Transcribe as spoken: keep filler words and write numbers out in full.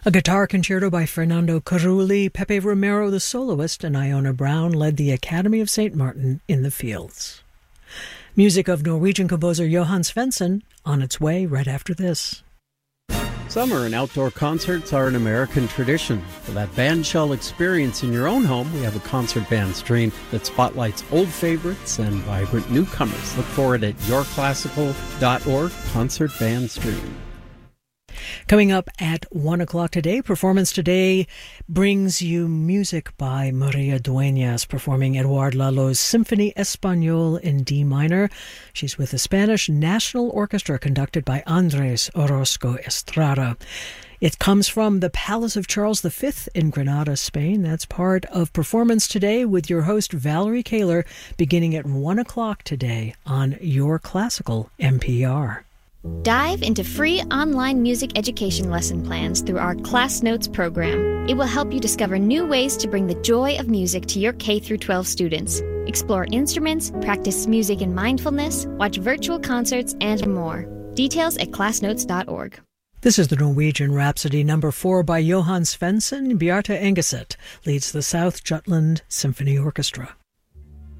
A guitar concerto by Fernando Carulli, Pepe Romero the soloist, and Iona Brown led the Academy of Saint Martin in the Fields. Music of Norwegian composer Johan Svensson on its way right after this. Summer and outdoor concerts are an American tradition. For that bandshell experience in your own home, we have a concert band stream that spotlights old favorites and vibrant newcomers. Look for it at your classical dot org, Concert Band Stream. Coming up at one o'clock today, Performance Today brings you music by Maria Dueñas, performing Eduard Lalo's Symphony Español in D minor. She's with the Spanish National Orchestra, conducted by Andrés Orozco Estrada. It comes from the Palace of Charles the Fifth in Granada, Spain. That's part of Performance Today with your host, Valerie Kaler, beginning at one o'clock today on Your Classical N P R. Dive into free online music education lesson plans through our Class Notes program. It will help you discover new ways to bring the joy of music to your K through twelve students. Explore instruments, practice music and mindfulness, watch virtual concerts, and more. Details at class notes dot org. This is the Norwegian Rhapsody number four by Johan Svensson. Bjarte Engeset leads the South Jutland Symphony Orchestra.